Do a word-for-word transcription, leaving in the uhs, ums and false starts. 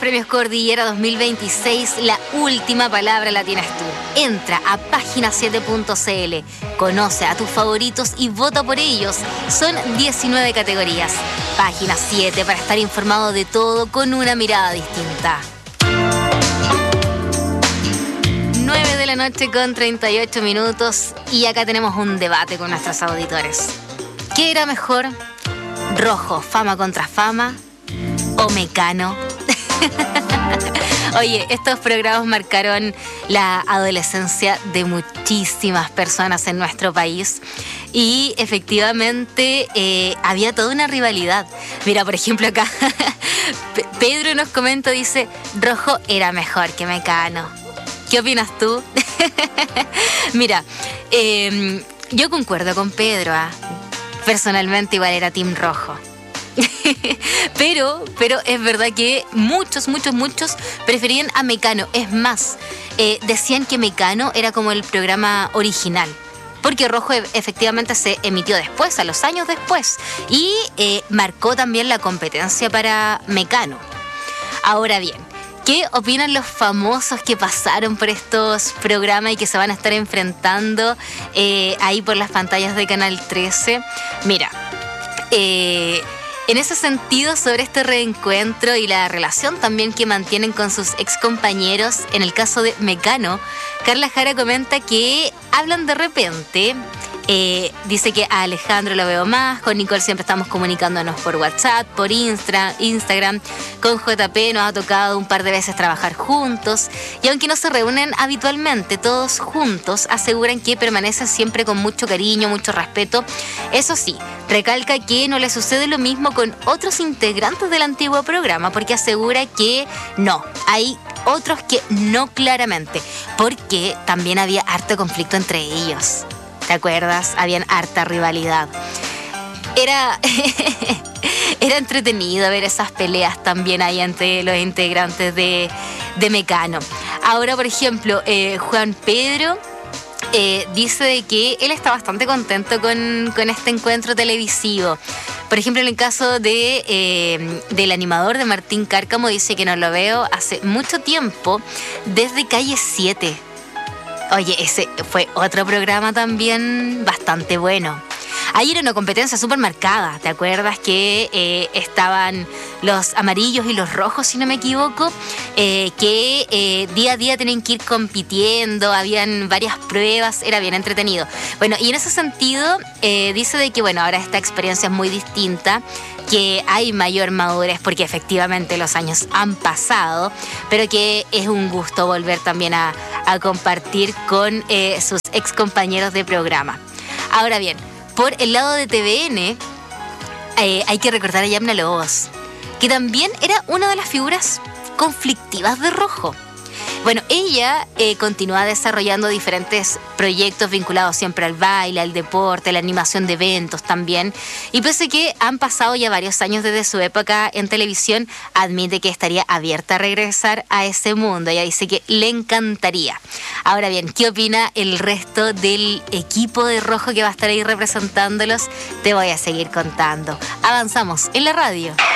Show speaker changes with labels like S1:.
S1: Premios Cordillera dos mil veintiséis, la última palabra la tienes tú. Entra a página siete punto c l, conoce a tus favoritos y vota por ellos. Son diecinueve categorías. Página siete para estar informado de todo con una mirada distinta. nueve de la noche con treinta y ocho minutos y acá tenemos un debate con nuestros auditores. ¿Qué era mejor? ¿Rojo, fama contra fama o Mecano? Oye, estos programas marcaron la adolescencia de muchísimas personas en nuestro país y efectivamente eh, había toda una rivalidad. Mira, por ejemplo acá Pedro nos comenta, dice, Rojo era mejor que Mecano. ¿Qué opinas tú? Mira, eh, yo concuerdo con Pedro, ¿eh? Personalmente igual era Team Rojo. pero, pero es verdad que muchos, muchos, muchos preferían a Mecano. Es más, eh, decían que Mecano era como el programa original, porque Rojo e- efectivamente se emitió después, a los años después, y eh, marcó también la competencia para Mecano. Ahora bien, ¿qué opinan los famosos que pasaron por estos programas y que se van a estar enfrentando eh, ahí por las pantallas de Canal trece? Mira, eh... en ese sentido, sobre este reencuentro y la relación también que mantienen con sus excompañeros, en el caso de Mecano, Carla Jara comenta que hablan de repente. Eh, dice que a Alejandro lo veo más, con Nicole siempre estamos comunicándonos por WhatsApp, por Instra, Instagram, con J P nos ha tocado un par de veces trabajar juntos y aunque no se reúnen habitualmente todos juntos, aseguran que permanecen siempre con mucho cariño, mucho respeto. Eso sí, recalca que no le sucede lo mismo con otros integrantes del antiguo programa porque asegura que no, hay otros que no claramente, porque también había harto conflicto entre ellos. ¿Te acuerdas? Habían harta rivalidad. Era, era entretenido ver esas peleas también ahí entre los integrantes de, de Mecano. Ahora, por ejemplo, eh, Juan Pedro eh, dice de que él está bastante contento con, con este encuentro televisivo. Por ejemplo, en el caso de, eh, del animador de Martín Cárcamo, dice que no lo veo hace mucho tiempo, desde Calle siete. Oye, ese fue otro programa también bastante bueno. Ahí era una competencia súper marcada, ¿te acuerdas? Que eh, estaban los amarillos y los rojos, si no me equivoco, eh, que eh, día a día tenían que ir compitiendo, habían varias pruebas, era bien entretenido. Bueno, y en ese sentido, eh, dice de que, bueno, ahora esta experiencia es muy distinta, que hay mayor madurez porque efectivamente los años han pasado, pero que es un gusto volver también a, a compartir con eh, sus ex compañeros de programa. Ahora bien, por el lado de T V N, eh, hay que recordar a Yamna Lobos, que también era una de las figuras conflictivas de Rojo. Bueno, ella eh, continúa desarrollando diferentes proyectos vinculados siempre al baile, al deporte, la animación de eventos también. Y pese a que han pasado ya varios años desde su época en televisión, admite que estaría abierta a regresar a ese mundo. Ella dice que le encantaría. Ahora bien, ¿qué opina el resto del equipo de Rojo que va a estar ahí representándolos? Te voy a seguir contando. Avanzamos en la radio.